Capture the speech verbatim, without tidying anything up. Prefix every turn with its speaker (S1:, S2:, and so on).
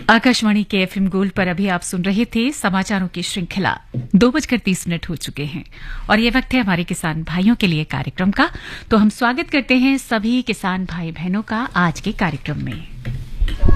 S1: आकाशवाणी के FM gold पर अभी आप सुन रहे थे समाचारों की श्रृंखला। दो बजकर तीस मिनट हो चुके हैं और ये वक्त है हमारे किसान भाइयों के लिए कार्यक्रम का। तो हम स्वागत करते हैं सभी किसान भाई बहनों का आज के कार्यक्रम में।